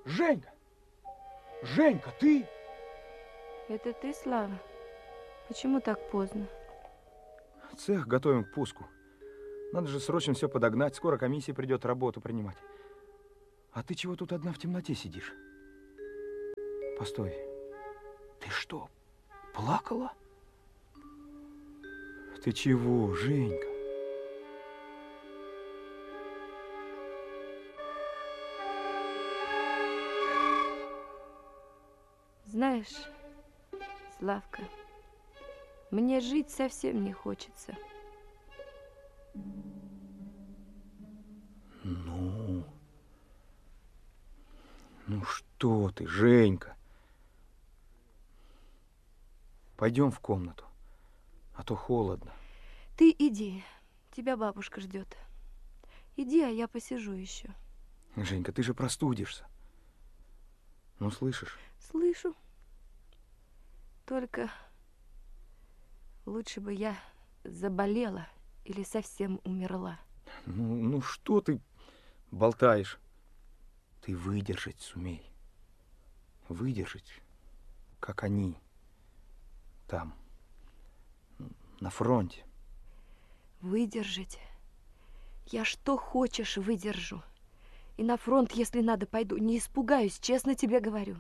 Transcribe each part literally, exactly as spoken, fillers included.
Женька! Женька, ты? Это ты, Слава? Почему так поздно? Цех готовим к пуску. Надо же срочно все подогнать. Скоро комиссия придет работу принимать. А ты чего тут одна в темноте сидишь? Постой. Ты что, плакала? Ты чего, Женька? Знаешь, Славка, мне жить совсем не хочется. Ну, ну что ты, Женька? Пойдем в комнату, а то холодно. Ты иди, тебя бабушка ждет. Иди, а я посижу еще. Женька, ты же простудишься. Ну, слышишь? Слышу. Только лучше бы я заболела или совсем умерла. Ну, ну что ты болтаешь? Ты выдержать сумей. Выдержать, как они там, на фронте. Выдержать? Я что хочешь выдержу. И на фронт, если надо, пойду. Не испугаюсь, честно тебе говорю.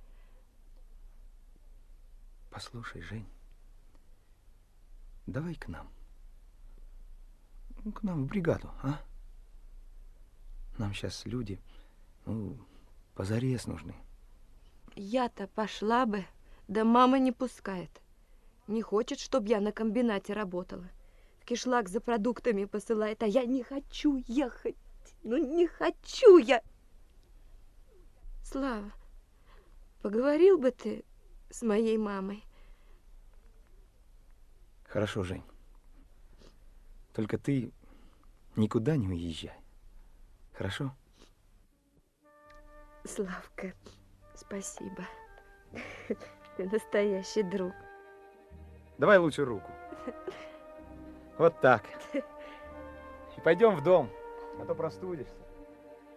Послушай, Жень, давай к нам. Ну, к нам в бригаду, а? Нам сейчас люди, ну, позарез нужны. Я-то пошла бы, да мама не пускает. Не хочет, чтобы я на комбинате работала. В кишлак за продуктами посылает, а я не хочу ехать. Ну, не хочу я. Слава, поговорил бы ты с моей мамой? Хорошо, Жень. Только ты никуда не уезжай. Хорошо? Славка, спасибо. Ты настоящий друг. Давай лучше руку. Вот так. И пойдем в дом, а то простудишься.